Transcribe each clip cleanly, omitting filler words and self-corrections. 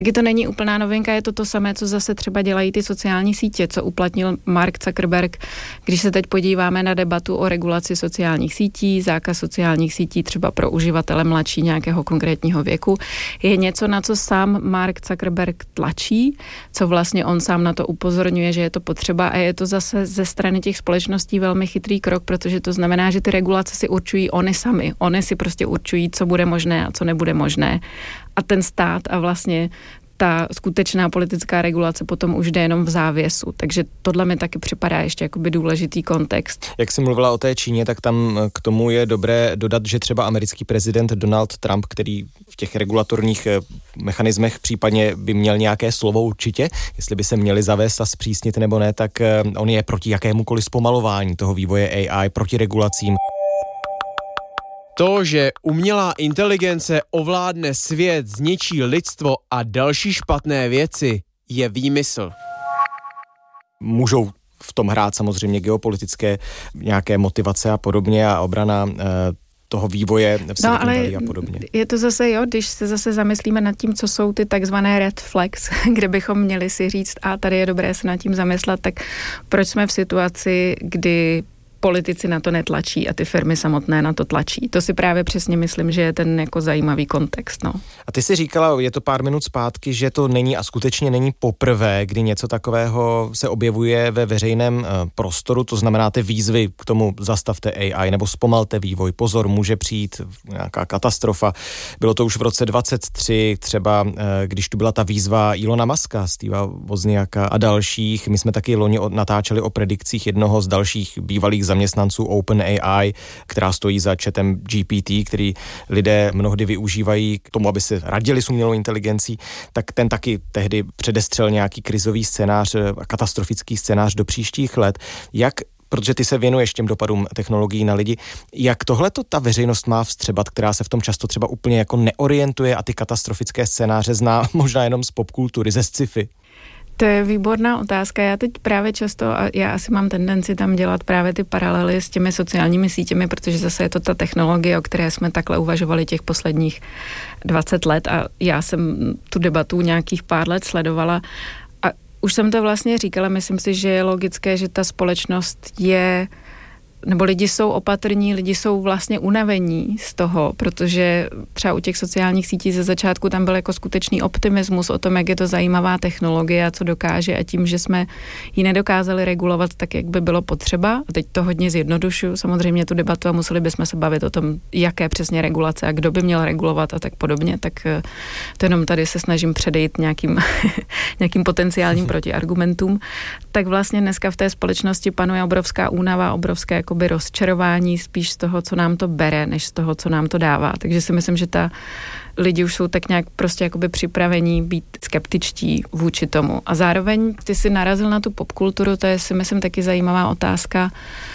Taky to není úplná novinka, je to samé, co zase třeba dělají ty sociální sítě, co uplatnil Mark Zuckerberg, když se teď podíváme na debatu o regulaci sociálních sítí, zákaz sociálních sítí třeba pro uživatele mladší nějakého konkrétního věku, je něco, na co sám Mark Zuckerberg tlačí, co vlastně on sám na to upozorňuje, že je to potřeba a je to zase ze strany těch společností velmi chytrý krok, protože to znamená, že ty regulace si určují oni sami. Oni si prostě určují, co bude možné a co nebude možné. A ten stát a vlastně ta skutečná politická regulace potom už jde jenom v závěsu. Takže tohle mi taky připadá ještě jakoby důležitý kontext. Jak jsi mluvila o té Číně, tak tam k tomu je dobré dodat, že třeba americký prezident Donald Trump, který v těch regulatorních mechanismech případně by měl nějaké slovo určitě, jestli by se měli zavést a zpřísnit nebo ne, tak on je proti jakémukoliv zpomalování toho vývoje AI, proti regulacím. To, že umělá inteligence ovládne svět, zničí lidstvo a další špatné věci, je výmysl. Můžou v tom hrát samozřejmě geopolitické nějaké motivace a podobně a obrana toho vývoje v Silicon a podobně. Je to zase, když se zase zamyslíme nad tím, co jsou ty takzvané red flags, kde bychom měli si říct, a tady je dobré se nad tím zamyslet, tak proč jsme v situaci, kdy politici na to netlačí a ty firmy samotné na to tlačí. To si právě přesně myslím, že je ten jako zajímavý kontext. No. A ty si říkala, je to pár minut zpátky, že to není a skutečně není poprvé, kdy něco takového se objevuje ve veřejném prostoru, to znamená ty výzvy k tomu zastavte AI nebo zpomalte vývoj, pozor, může přijít nějaká katastrofa. Bylo to už v roce 2023, třeba když tu byla ta výzva Elona Muska, Steva Wozniaka a dalších. My jsme taky loni natáčeli o predikcích jednoho z dalších bývalých zaměstnanců OpenAI, která stojí za chatem GPT, který lidé mnohdy využívají k tomu, aby se radili s umělou inteligencí, tak ten taky tehdy předestřel nějaký krizový scénář, katastrofický scénář do příštích let. Protože ty se věnuješ těm dopadům technologií na lidi, jak tohleto ta veřejnost má vstřebat, která se v tom často třeba úplně jako neorientuje a ty katastrofické scénáře zná možná jenom z popkultury, ze sci-fi? To je výborná otázka. Já teď právě často, a já asi mám tendenci tam dělat právě ty paralely s těmi sociálními sítěmi, protože zase je to ta technologie, o které jsme takhle uvažovali těch posledních 20 let a já jsem tu debatu nějakých pár let sledovala a už jsem to vlastně říkala, myslím si, že je logické, že ta společnost je, nebo lidi jsou opatrní, lidi jsou vlastně unavení z toho, protože třeba u těch sociálních sítí ze začátku tam byl jako skutečný optimismus o tom, jak je to zajímavá technologie a co dokáže a tím, že jsme ji nedokázali regulovat tak, jak by bylo potřeba. A teď to hodně zjednodušuju, samozřejmě tu debatu a museli bychom se bavit o tom, jaké přesně regulace a kdo by měl regulovat a tak podobně, tak to jenom tady se snažím předejít nějakým potenciálním protiargumentům. Tak vlastně dneska v té společnosti panuje obrovská únava, obrovské jakoby rozčarování spíš z toho, co nám to bere, než z toho, co nám to dává. Takže si myslím, že lidi už jsou tak nějak prostě jakoby připravení být skeptičtí vůči tomu. A zároveň ty si narazil na tu popkulturu, to je si myslím taky zajímavá otázka.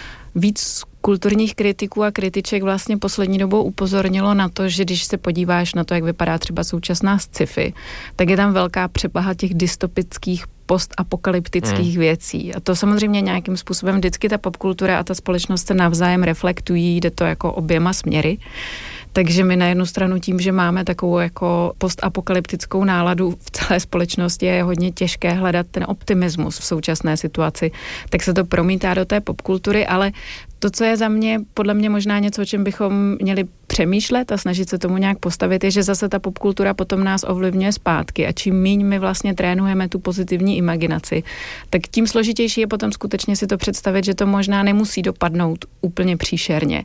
Víc kulturních kritiků a kritiček vlastně poslední dobou upozornilo na to, že když se podíváš na to, jak vypadá třeba současná sci-fi, tak je tam velká převaha těch dystopických postapokalyptických věcí. A to samozřejmě nějakým způsobem vždycky ta popkultura a ta společnost se navzájem reflektují, jde to jako oběma směry. Takže my na jednu stranu tím, že máme takovou jako postapokalyptickou náladu v celé společnosti, je hodně těžké hledat ten optimismus v současné situaci, tak se to promítá do té popkultury, ale to, co je za mě, podle mě možná něco, o čem bychom měli přemýšlet a snažit se tomu nějak postavit, je, že zase ta popkultura potom nás ovlivňuje zpátky a čím míň my vlastně trénujeme tu pozitivní imaginaci, tak tím složitější je potom skutečně si to představit, že to možná nemusí dopadnout úplně příšerně.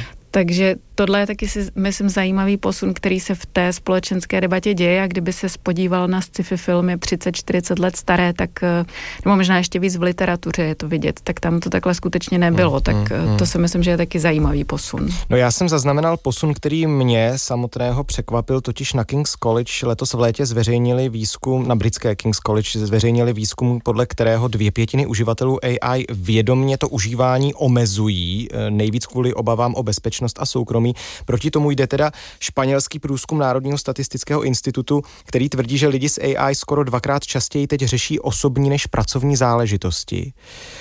Takže tohle je taky, myslím, zajímavý posun, který se v té společenské debatě děje a kdyby se podíval na sci-fi filmy 30-40 let staré, tak, nebo možná ještě víc v literatuře je to vidět, tak tam to takhle skutečně nebylo, tak to si myslím, že je taky zajímavý posun. No já jsem zaznamenal posun, který mě samotného překvapil, totiž na King's College letos v létě zveřejnili výzkum, na britské King's College zveřejnili výzkum, podle kterého 2/5 uživatelů AI vědomě to užívání omezují, nejvíc kvůli obavám o bezpečnost bezpečnost a soukromí. Proti tomu jde teda španělský průzkum Národního statistického institutu, který tvrdí, že lidi s AI skoro 2x častěji teď řeší osobní než pracovní záležitosti.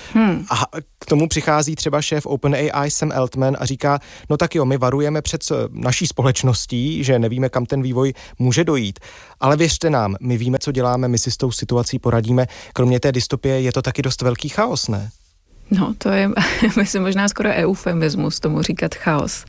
A k tomu přichází třeba šéf OpenAI Sam Altman a říká, no tak jo, my varujeme před naší společností, že nevíme, kam ten vývoj může dojít. Ale věřte nám, my víme, co děláme, my si s tou situací poradíme. Kromě té dystopie je to taky dost velký chaos, ne? No, to je, myslím, možná skoro eufemismus tomu říkat chaos.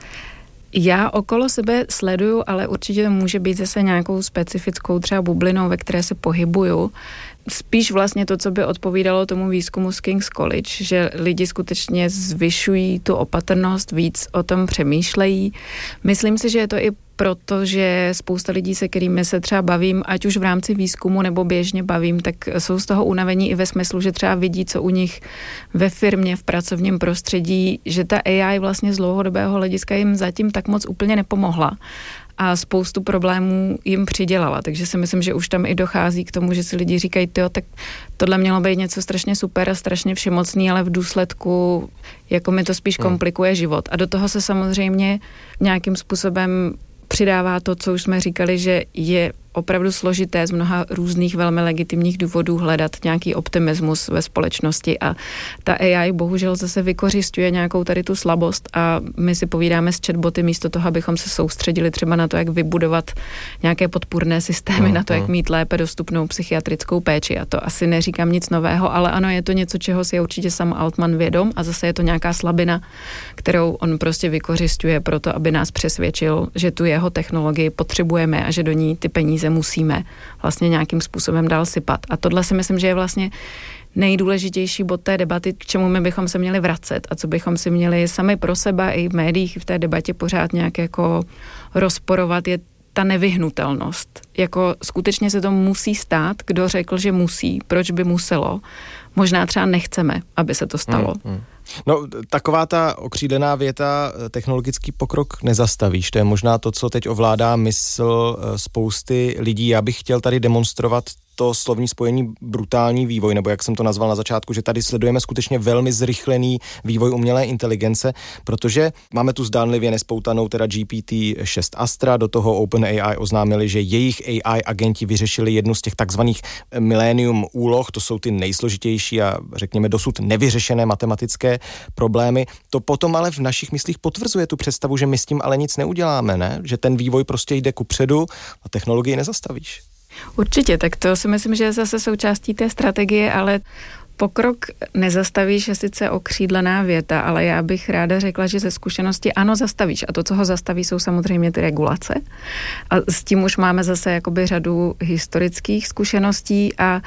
Já okolo sebe sleduju, ale určitě to může být zase nějakou specifickou třeba bublinou, ve které se pohybuju. Spíš vlastně to, co by odpovídalo tomu výzkumu z King's College, že lidi skutečně zvyšují tu opatrnost, víc o tom přemýšlejí. Myslím si, že je to i proto, že spousta lidí, se kterými se třeba bavím, ať už v rámci výzkumu nebo běžně bavím, tak jsou z toho unavení i ve smyslu, že třeba vidí, co u nich ve firmě, v pracovním prostředí, že ta AI vlastně z dlouhodobého hlediska jim zatím tak moc úplně nepomohla a spoustu problémů jim přidělala. Takže si myslím, že už tam i dochází k tomu, že si lidi říkají, tyjo, tak tohle mělo být něco strašně super a strašně všemocný, ale v důsledku jako mi to spíš komplikuje život. A do toho se samozřejmě nějakým způsobem přidává to, co už jsme říkali, že je opravdu složité z mnoha různých velmi legitimních důvodů hledat nějaký optimismus ve společnosti a ta AI bohužel zase vykořisťuje nějakou tady tu slabost a my si povídáme s chatboty místo toho, abychom se soustředili třeba na to, jak vybudovat nějaké podpůrné systémy, na to, jak mít lépe dostupnou psychiatrickou péči a to asi neříkám nic nového, ale ano, je to něco, čeho si je určitě Sam Altman vědom a zase je to nějaká slabina, kterou on prostě vykořisťuje proto, aby nás přesvědčil, že tu jeho technologii potřebujeme a že do ní ty peníze musíme vlastně nějakým způsobem dál sypat. A tohle si myslím, že je vlastně nejdůležitější bod té debaty, k čemu my bychom se měli vracet a co bychom si měli sami pro sebe i v médiích v té debatě pořád nějak jako rozporovat, je ta nevyhnutelnost. Jako skutečně se to musí stát, kdo řekl, že musí, proč by muselo. Možná třeba nechceme, aby se to stalo. No, taková ta okřídlená věta, technologický pokrok nezastavíš, to je možná to, co teď ovládá mysl spousty lidí. Já bych chtěl tady demonstrovat to slovní spojení brutální vývoj, nebo jak jsem to nazval na začátku, že tady sledujeme skutečně velmi zrychlený vývoj umělé inteligence, protože máme tu zdánlivě nespoutanou teda GPT-6 Astra, do toho OpenAI oznámili, že jejich AI agenti vyřešili jednu z těch takzvaných millennium úloh, to jsou ty nejsložitější a řekněme dosud nevyřešené matematické problémy. To potom ale v našich myslích potvrzuje tu představu, že my s tím ale nic neuděláme, ne? Že ten vývoj prostě jde kupředu a technologii nezastavíš. Určitě, tak to si myslím, že je zase součástí té strategie, ale pokrok nezastavíš je sice okřídlená věta, ale já bych ráda řekla, že ze zkušenosti ano zastavíš a to, co ho zastaví, jsou samozřejmě ty regulace a s tím už máme zase jakoby řadu historických zkušeností a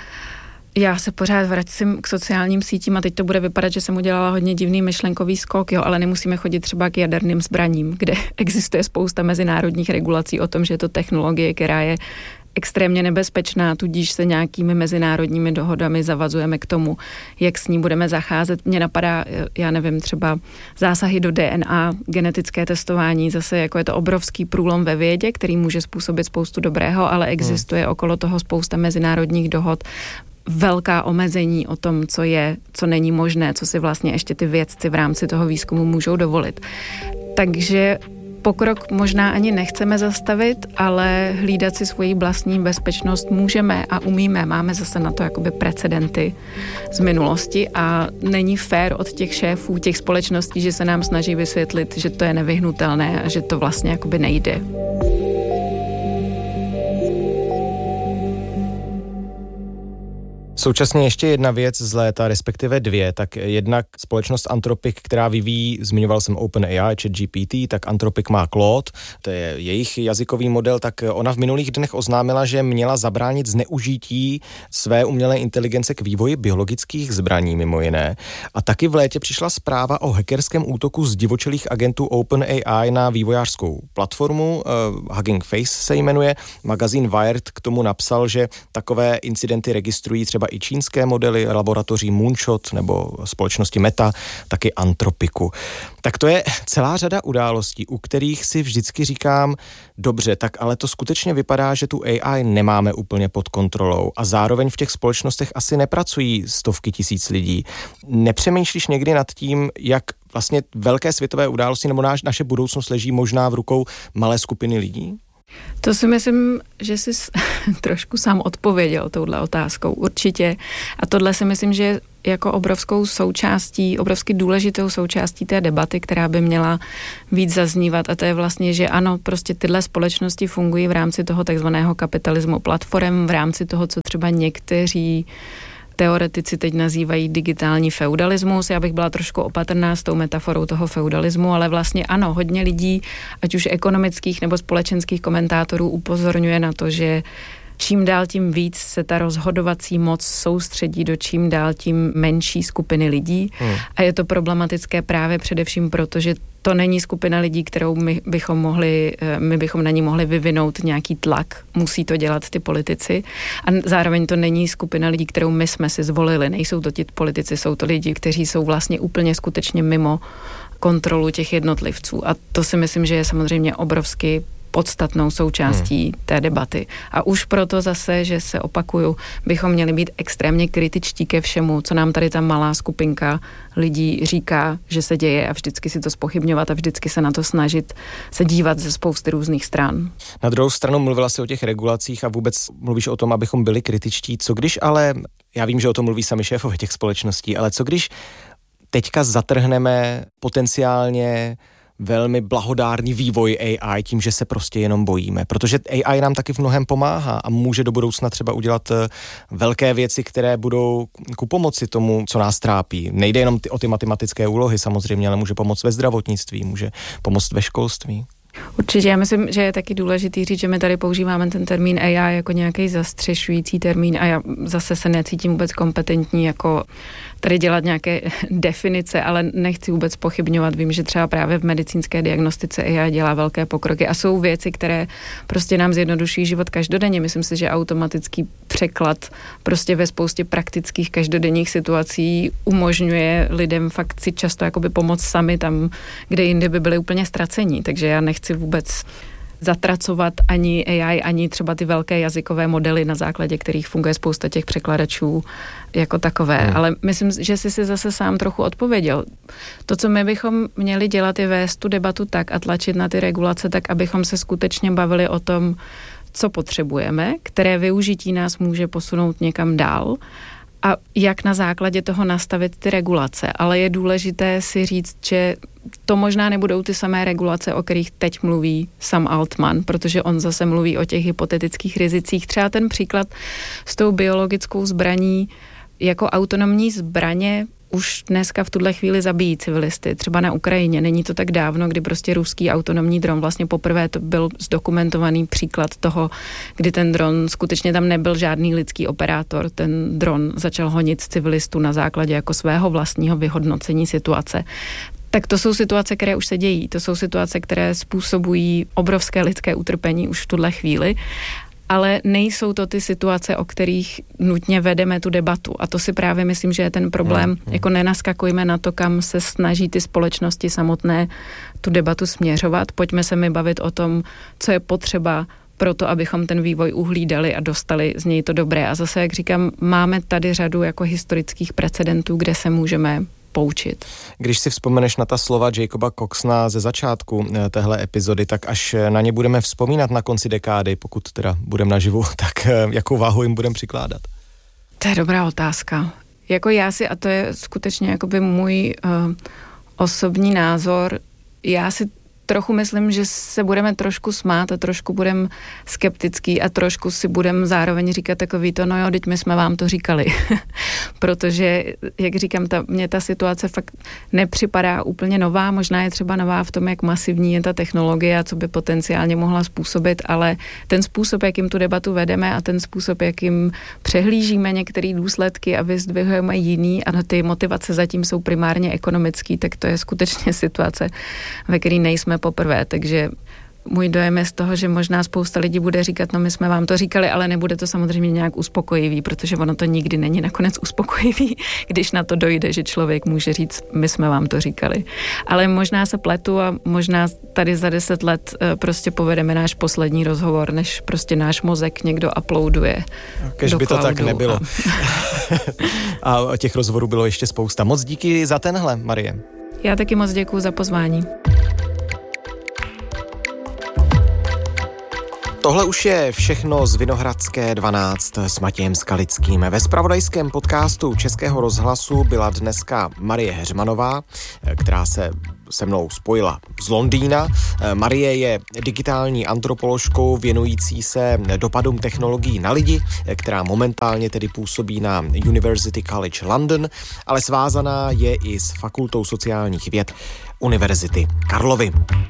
já se pořád vracím k sociálním sítím a teď to bude vypadat, že jsem udělala hodně divný myšlenkový skok, jo, ale nemusíme chodit třeba k jaderným zbraním, kde existuje spousta mezinárodních regulací o tom, že je to technologie, která je extrémně nebezpečná, tudíž se nějakými mezinárodními dohodami zavazujeme k tomu, jak s ní budeme zacházet. Mně napadá, já nevím, třeba zásahy do DNA, genetické testování, zase jako je to obrovský průlom ve vědě, který může způsobit spoustu dobrého, ale existuje okolo toho spousta mezinárodních dohod, velká omezení o tom, co je, co není možné, co si vlastně ještě ty vědci v rámci toho výzkumu můžou dovolit. Takže pokrok možná ani nechceme zastavit, ale hlídat si svoji vlastní bezpečnost můžeme a umíme. Máme zase na to jakoby precedenty z minulosti a není fér od těch šéfů, těch společností, že se nám snaží vysvětlit, že to je nevyhnutelné a že to vlastně jakoby nejde. Současně ještě jedna věc z léta, respektive dvě, tak jednak společnost Anthropic, která vyvíjí, zmiňoval jsem OpenAI, ChatGPT, tak Anthropic má Claude, to je jejich jazykový model, tak ona v minulých dnech oznámila, že měla zabránit zneužití své umělé inteligence k vývoji biologických zbraní mimo jiné. A taky v létě přišla zpráva o hackerském útoku zdivočelých agentů OpenAI na vývojářskou platformu, Hugging Face se jmenuje. Magazín Wired k tomu napsal, že takové incidenty registrují třeba i čínské modely laboratoří Moonshot nebo společnosti Meta, taky Antropiku. Tak to je celá řada událostí, u kterých si vždycky říkám, dobře, tak ale to skutečně vypadá, že tu AI nemáme úplně pod kontrolou a zároveň v těch společnostech asi nepracují stovky tisíc lidí. Nepřemýšlíš někdy nad tím, jak vlastně velké světové události nebo naše budoucnost leží možná v rukou malé skupiny lidí? To si myslím, že jsi trošku sám odpověděl touhle otázkou, určitě. A tohle si myslím, že jako obrovsky důležitou součástí té debaty, která by měla víc zaznívat, a to je vlastně, že ano, prostě tyhle společnosti fungují v rámci toho takzvaného kapitalismu platform, v rámci toho, co třeba někteří teoretici teď nazývají digitální feudalismus. Já bych byla trošku opatrná s tou metaforou toho feudalismu, ale vlastně ano, hodně lidí, ať už ekonomických nebo společenských komentátorů, upozorňuje na to, že čím dál tím víc se ta rozhodovací moc soustředí do čím dál tím menší skupiny lidí. A je to problematické právě především proto, že to není skupina lidí, kterou my bychom na ní mohli vyvinout nějaký tlak. Musí to dělat ty politici. A zároveň to není skupina lidí, kterou my jsme si zvolili. Nejsou to ti politici, jsou to lidi, kteří jsou vlastně úplně skutečně mimo kontrolu těch jednotlivců. A to si myslím, že je samozřejmě obrovsky podstatnou součástí té debaty. A už proto zase, že se opakuju, bychom měli být extrémně kritičtí ke všemu, co nám tady ta malá skupinka lidí říká, že se děje, a vždycky si to zpochybňovat a vždycky se na to snažit se dívat ze spousty různých stran. Na druhou stranu mluvila jsi o těch regulacích a vůbec mluvíš o tom, abychom byli kritičtí. Co když ale, já vím, že o tom mluví sami šéfové těch společností, ale co když teďka zatrhneme potenciálně velmi blahodárný vývoj AI tím, že se prostě jenom bojíme. Protože AI nám taky v mnohem pomáhá a může do budoucna třeba udělat velké věci, které budou ku pomoci tomu, co nás trápí. Nejde jenom o ty matematické úlohy samozřejmě, ale může pomoct ve zdravotnictví, může pomoct ve školství. Určitě, já myslím, že je taky důležitý říct, že my tady používáme ten termín AI jako nějaký zastřešující termín a já zase se necítím vůbec kompetentní jako tady dělat nějaké definice, ale nechci vůbec pochybňovat. Vím, že třeba právě v medicínské diagnostice AI dělá velké pokroky a jsou věci, které prostě nám zjednodušují život každodenně. Myslím si, že automatický překlad prostě ve spoustě praktických každodenních situací umožňuje lidem fakt si často jakoby pomoct sami tam, kde jinde by byli úplně ztracení. Takže já nechci vůbec zatracovat ani AI, ani třeba ty velké jazykové modely, na základě kterých funguje spousta těch překladačů jako takové. Ale myslím, že jsi si zase sám trochu odpověděl. To, co my bychom měli dělat, je vést tu debatu tak a tlačit na ty regulace tak, abychom se skutečně bavili o tom, co potřebujeme, které využití nás může posunout někam dál a jak na základě toho nastavit ty regulace. Ale je důležité si říct, že to možná nebudou ty samé regulace, o kterých teď mluví Sam Altman, protože on zase mluví o těch hypotetických rizicích. Třeba ten příklad s tou biologickou zbraní, jako autonomní zbraně už dneska v tuhle chvíli zabíjí civilisty. Třeba na Ukrajině. Není to tak dávno, kdy prostě ruský autonomní dron, vlastně poprvé to byl zdokumentovaný příklad toho, kdy ten dron, skutečně tam nebyl žádný lidský operátor, ten dron začal honit civilistů na základě jako svého vlastního vyhodnocení situace. Tak to jsou situace, které už se dějí. To jsou situace, které způsobují obrovské lidské utrpení už v tuhle chvíli. Ale nejsou to ty situace, o kterých nutně vedeme tu debatu. A to si právě myslím, že je ten problém. Jako nenaskakujme na to, kam se snaží ty společnosti samotné tu debatu směřovat. Pojďme se mi bavit o tom, co je potřeba pro to, abychom ten vývoj uhlídali a dostali z něj to dobré. A zase, jak říkám, máme tady řadu jako historických precedentů, kde se můžeme poučit. Když si vzpomeneš na ta slova Jacoba Coxna ze začátku téhle epizody, tak až na ně budeme vzpomínat na konci dekády, pokud teda budeme naživu, tak jakou váhu jim budeme přikládat? To je dobrá otázka. Jako já si, a to je skutečně jakoby můj osobní názor, já si trochu myslím, že se budeme trošku smát a trošku budeme skeptický a trošku si budeme zároveň říkat takový to, no jo, teď my jsme vám to říkali. Protože, jak říkám, mně ta situace fakt nepřipadá úplně nová, možná je třeba nová v tom, jak masivní je ta technologie a co by potenciálně mohla způsobit, ale ten způsob, jakým tu debatu vedeme a ten způsob, jakým přehlížíme některé důsledky a vyzdvihujeme jiný a ty motivace zatím jsou primárně ekonomický, tak to je skutečně situace, ve které nejsme poprvé, takže můj dojem je z toho, že možná spousta lidí bude říkat, no my jsme vám to říkali, ale nebude to samozřejmě nějak uspokojivý, protože ono to nikdy není nakonec uspokojivý, když na to dojde, že člověk může říct, my jsme vám to říkali. Ale možná se pletu a možná tady za 10 let prostě povedeme náš poslední rozhovor, než prostě náš mozek někdo uploaduje. Kež by to tak nebylo. A těch rozhovorů bylo ještě spousta. Moc díky za tenhle, Marie. Já taky moc děkuju za pozvání. Tohle už je všechno z Vinohradské 12 s Matějem Skalickým. Ve zpravodajském podcastu Českého rozhlasu byla dneska Marie Heřmanová, která se mnou spojila z Londýna. Marie je digitální antropoložkou věnující se dopadům technologií na lidi, která momentálně tedy působí na University College London, ale svázaná je i s Fakultou sociálních věd Univerzity Karlovy.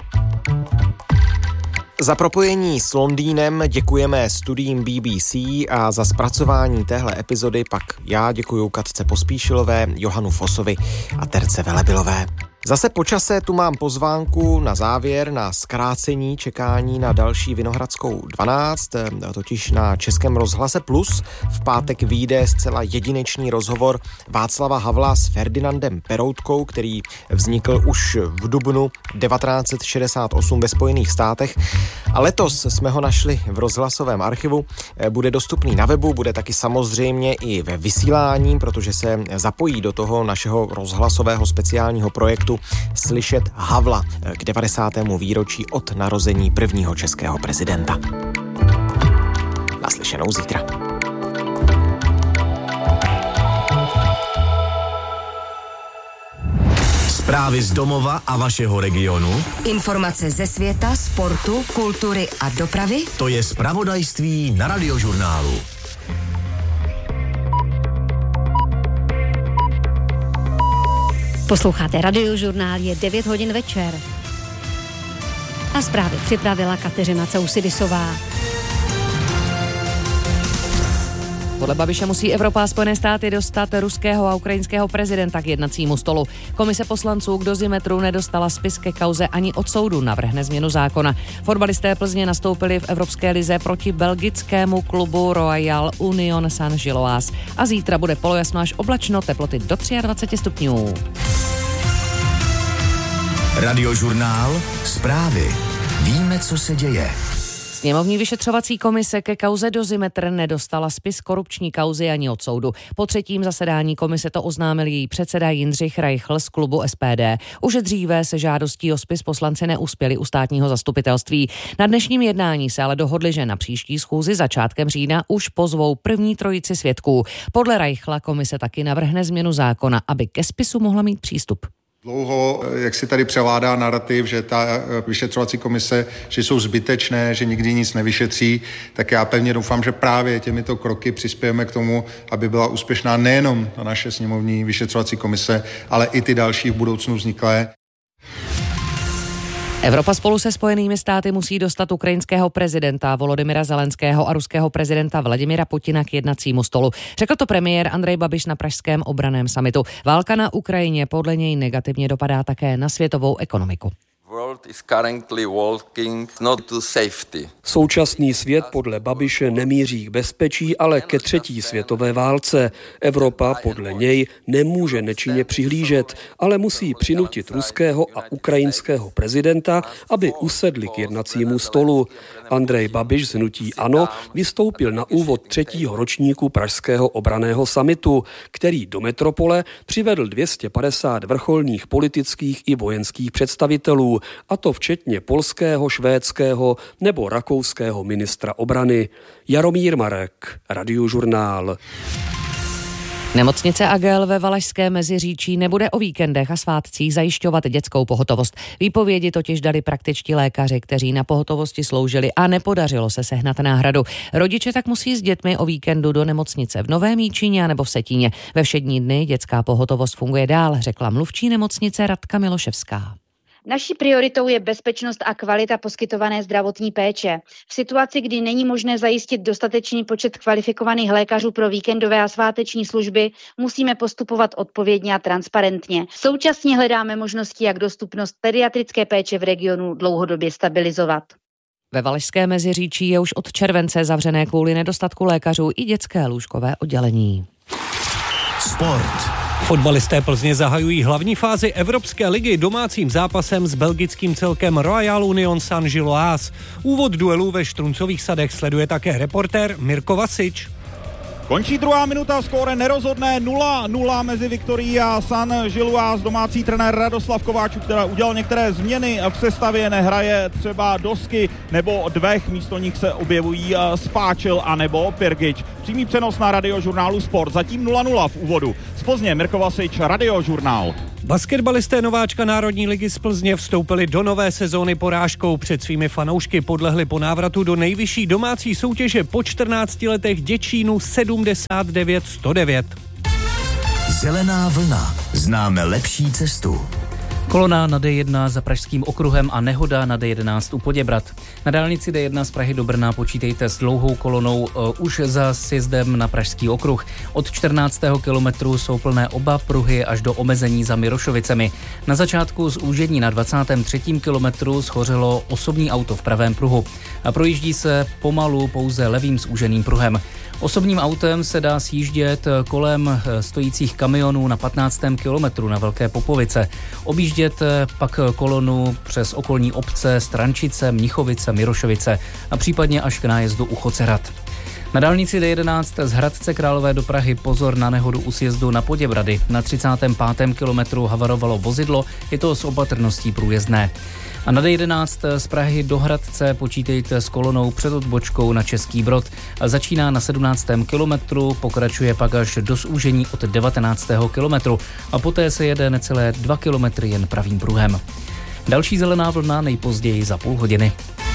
Za propojení s Londýnem děkujeme studiím BBC a za zpracování téhle epizody pak já děkuju Katce Pospíšilové, Johanu Fosovi a Terce Velebilové. Zase po čase tu mám pozvánku na závěr na zkrácení čekání na další Vinohradskou 12, totiž na Českém rozhlase Plus. V pátek vyjde zcela jedinečný rozhovor Václava Havla s Ferdinandem Peroutkou, který vznikl už v dubnu 1968 ve Spojených státech. A letos jsme ho našli v rozhlasovém archivu. Bude dostupný na webu, bude taky samozřejmě i ve vysílání, protože se zapojí do toho našeho rozhlasového speciálního projektu Slyšet Havla k 90. výročí od narození prvního českého prezidenta. Naslyšenou zítra. Zprávy z domova a vašeho regionu. Informace ze světa, sportu, kultury a dopravy. To je zpravodajství na Radiožurnálu. Posloucháte Radiožurnál, je 9 hodin večer. A zprávy připravila Kateřina Causidisová. Podle Babiše musí Evropa a Spojené státy dostat ruského a ukrajinského prezidenta k jednacímu stolu. Komise poslanců k dozimetru nedostala spis ke kauze ani od soudu, navrhne změnu zákona. Fotbalisté Plzně nastoupili v Evropské lize proti belgickému klubu Royal Union Saint-Gilloise. A zítra bude polojasno až oblačno, teploty do 23 stupňů. Radiožurnál, zprávy. Víme, co se děje. Sněmovní vyšetřovací komise ke kauze Dozimetr nedostala spis korupční kauzy ani od soudu. Po třetím zasedání komise to oznámil její předseda Jindřich Reichl z klubu SPD. Už dříve se žádostí o spis poslanci neuspěli u státního zastupitelství. Na dnešním jednání se ale dohodli, že na příští schůzi začátkem října už pozvou první trojici svědků. Podle Reichla komise taky navrhne změnu zákona, aby ke spisu mohla mít přístup. Dlouho, jak si tady převládá narrativ, že ta vyšetřovací komise, že jsou zbytečné, že nikdy nic nevyšetří, tak já pevně doufám, že právě těmito kroky přispějeme k tomu, aby byla úspěšná nejenom ta naše sněmovní vyšetřovací komise, ale i ty další v budoucnu vzniklé. Evropa spolu se Spojenými státy musí dostat ukrajinského prezidenta Volodymyra Zelenského a ruského prezidenta Vladimira Putina k jednacímu stolu. Řekl to premiér Andrej Babiš na pražském obranném summitu. Válka na Ukrajině podle něj negativně dopadá také na světovou ekonomiku. Současný svět podle Babiše nemíří k bezpečí, ale ke třetí světové válce. Evropa podle něj nemůže nečinně přihlížet, ale musí přinutit ruského a ukrajinského prezidenta, aby usedli k jednacímu stolu. Andrej Babiš z hnutí ANO vystoupil na úvod třetího ročníku pražského obranného summitu, který do metropole přivedl 250 vrcholných politických i vojenských představitelů, a to včetně polského, švédského nebo rakouského ministra obrany. Jaromír Marek, Radiožurnál. Nemocnice Agel ve Valašském Meziříčí nebude o víkendech a svátcích zajišťovat dětskou pohotovost. Výpovědi totiž dali praktičtí lékaři, kteří na pohotovosti sloužili a nepodařilo se sehnat náhradu. Rodiče tak musí s dětmi o víkendu do nemocnice v Novém Jičíně nebo v Setíně. Ve všední dny dětská pohotovost funguje dál, řekla mluvčí nemocnice Radka Miloševská. Naší prioritou je bezpečnost a kvalita poskytované zdravotní péče. V situaci, kdy není možné zajistit dostatečný počet kvalifikovaných lékařů pro víkendové a sváteční služby, musíme postupovat odpovědně a transparentně. Současně hledáme možnosti, jak dostupnost pediatrické péče v regionu dlouhodobě stabilizovat. Ve Valašské Meziříčí je už od července zavřené kvůli nedostatku lékařů i dětské lůžkové oddělení. Sport. Fotbalisté Plzně zahajují hlavní fázi Evropské ligy domácím zápasem s belgickým celkem Royal Union Saint-Gilloise. Úvod duelu ve Štruncových sadech sleduje také reportér Mirko Vasič. Končí druhá minuta, skóre nerozhodné 0-0 mezi Viktorií a Saint-Gilloise. Domácí trenér Radoslav Kováčuk, který udělal některé změny v sestavě, nehraje třeba Dosky nebo Dvech, místo nich se objevují Spáčil a nebo Pirgič. Přímý přenos na Radiožurnálu Sport, zatím 0-0 v úvodu. Z Plzně Mirko Vasič, Radiožurnál. Basketbalisté nováčka Národní ligy z Plzně vstoupili do nové sezóny porážkou. Před svými fanoušky podlehli po návratu do nejvyšší domácí soutěže po 14 letech Děčínu 79-109. Zelená vlna. Známe lepší cestu. Kolona na D1 za Pražským okruhem a nehoda na D11 u Poděbrad. Na dálnici D1 z Prahy do Brna počítejte s dlouhou kolonou už za sjezdem na Pražský okruh. Od 14. kilometru jsou plné oba pruhy až do omezení za Mirošovicemi. Na začátku zúžení na 23. kilometru schořelo osobní auto v pravém pruhu. A projíždí se pomalu pouze levým zúženým pruhem. Osobním autem se dá sjíždět kolem stojících kamionů na 15. kilometru na Velké Popovice. Objíždět pak kolonu přes okolní obce Strančice, Mnichovice, Mirošovice a případně až k nájezdu u Chocerad. Na dálnici D11 z Hradce Králové do Prahy pozor na nehodu u sjezdu na Poděbrady. Na 35. kilometru havarovalo vozidlo, je to s opatrností průjezdné. A na D11 z Prahy do Hradce počítejte s kolonou před odbočkou na Český Brod. Začíná na 17. kilometru, pokračuje pak až do zúžení od 19. kilometru a poté se jede necelé 2 kilometry jen pravým pruhem. Další zelená vlna nejpozději za půl hodiny.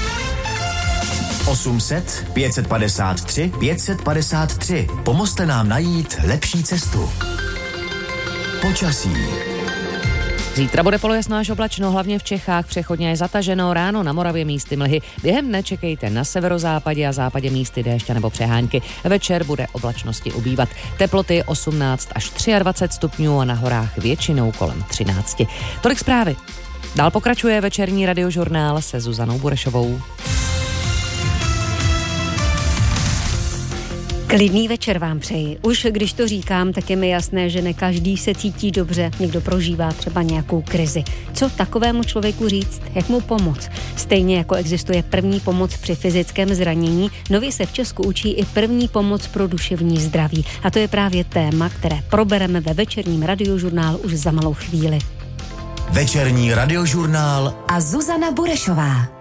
800 553 553. Pomozte nám najít lepší cestu. Počasí. Zítra bude polojasno až oblačno, hlavně v Čechách, přechodně je zataženo, ráno na Moravě místy mlhy. Během dne čekejte na severozápadě a západě místy déšť nebo přehánky. Večer bude oblačnosti ubývat. Teploty 18 až 23 stupňů a na horách většinou kolem 13. Tolik zprávy. Dál pokračuje večerní Radiožurnál se Zuzanou Burešovou. Klidný večer vám přeji. Už když to říkám, tak je mi jasné, že ne každý se cítí dobře, někdo prožívá třeba nějakou krizi. Co takovému člověku říct, jak mu pomoct? Stejně jako existuje první pomoc při fyzickém zranění, nově se v Česku učí i první pomoc pro duševní zdraví. A to je právě téma, které probereme ve večerním Radiožurnálu už za malou chvíli. Večerní Radiožurnál a Zuzana Burešová.